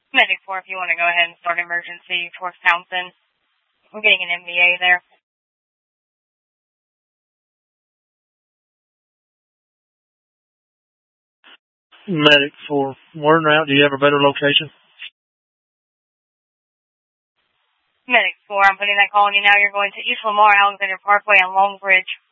Medic 4, if you want to go ahead and start emergency towards Townsend. I'm getting an MVA there. Medic 4, word route, do you have a better location? Medic 4, I'm putting that call on you now. You're going to East Lamar, Alexander Parkway, and Long Bridge.